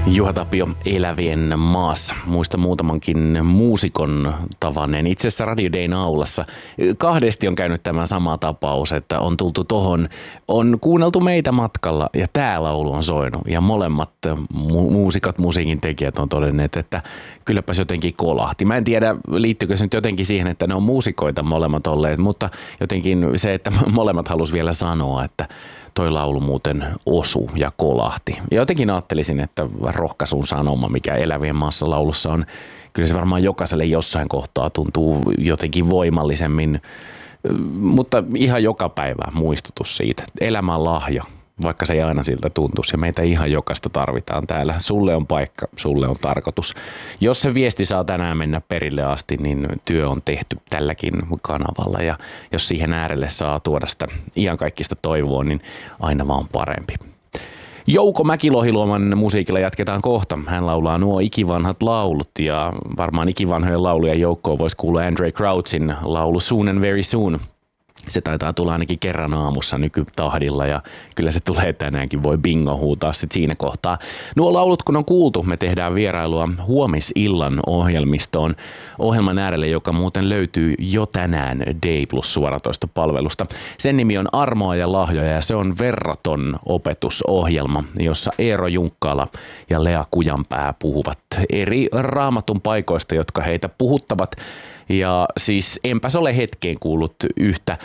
Juha Tapio Elävien maassa. Muista muutamankin muusikon tavanneen. Itse asiassa Radio Dayn aulassa kahdesti on käynyt tämä sama tapaus, että on tultu tohon, on kuunneltu meitä matkalla ja tää laulu on soinut. Ja molemmat muusikot, musiikin tekijät on todenneet, että kylläpäs jotenkin kolahti. Mä en tiedä, liittyykö se nyt jotenkin siihen, että ne on muusikoita molemmat olleet, mutta jotenkin se, että molemmat halus vielä sanoa, että toi laulu muuten osui ja kolahti. Ja jotenkin ajattelisin, että rohkaisun sanoma, mikä Elävien maassa laulussa on, kyllä se varmaan jokaiselle jossain kohtaa tuntuu jotenkin voimallisemmin, mutta ihan joka päivä muistutus siitä. Elämä on lahja, vaikka se ei aina siltä tuntuisi, ja meitä ihan jokaista tarvitaan täällä. Sulle on paikka, sulle on tarkoitus. Jos se viesti saa tänään mennä perille asti, niin työ on tehty tälläkin kanavalla, ja jos siihen äärelle saa tuoda sitä iankaikkista toivoa, niin aina vaan parempi. Jouko Mäkilohiluoman musiikilla jatketaan kohta. Hän laulaa nuo ikivanhat laulut, ja varmaan ikivanhojen laulujen joukkoon voisi kuulla Andre Crouchin laulu Soon and Very Soon. Se taitaa tulla ainakin kerran aamussa nykytahdilla, ja kyllä se tulee tänäänkin, voi bingo huutaa sit siinä kohtaa. Nuo laulut kun on kuultu, me tehdään vierailua huomisillan ohjelmistoon. Ohjelman äärelle, joka muuten löytyy jo tänään Day Plus suoratoistopalvelusta. Sen nimi on Armoa ja lahjoja, ja se on verraton opetusohjelma, jossa Eero Junkkaala ja Lea Kujanpää puhuvat eri raamatun paikoista, jotka heitä puhuttavat. Ja siis enpäs ole hetkeen kuullut yhtä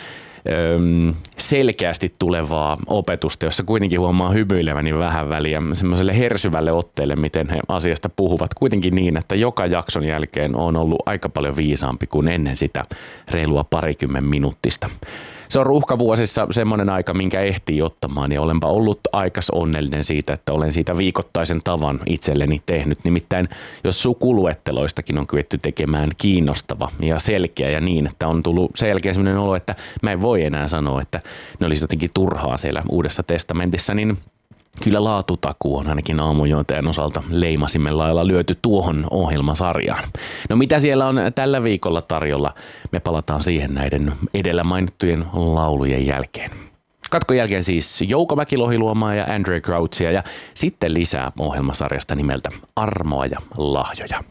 selkeästi tulevaa opetusta, jossa kuitenkin huomaa hymyileväni vähän väliä semmoiselle hersyvälle otteelle, miten he asiasta puhuvat. Kuitenkin niin, että joka jakson jälkeen on ollut aika paljon viisaampi kuin ennen sitä reilua 20 minuuttista. Se on ruuhkavuosissa semmoinen aika, minkä ehtii ottamaan, ja olenpa ollut aikas onnellinen siitä, että olen siitä viikoittaisen tavan itselleni tehnyt. Nimittäin jos sukuluetteloistakin on kyetty tekemään kiinnostava ja selkeä ja niin, että on tullut sen jälkeen semmoinen olo, että mä en voi enää sanoa, että ne olisi jotenkin turhaa siellä Uudessa testamentissa, niin kyllä laatutakuu on ainakin aamujuontajan osalta leimasimme lailla lyöty tuohon ohjelmasarjaan. No mitä siellä on tällä viikolla tarjolla? Me palataan siihen näiden edellä mainittujen laulujen jälkeen. Katkon jälkeen siis Jouko Mäkilohiluomaa ja Andre Crouchia, ja sitten lisää ohjelmasarjasta nimeltä Armoa ja lahjoja.